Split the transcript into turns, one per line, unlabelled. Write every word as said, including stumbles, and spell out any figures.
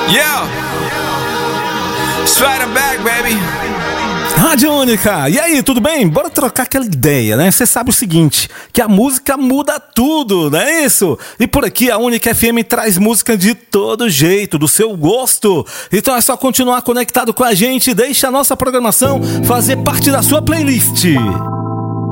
Yeah, straight back, baby.
Rádio Única, e aí, tudo bem? Bora trocar aquela ideia, né? Você sabe o seguinte, que a música muda tudo, não é isso? E por aqui a Única F M traz música de todo jeito, do seu gosto. Então é só continuar conectado com a gente e deixa a nossa programação fazer parte da sua playlist.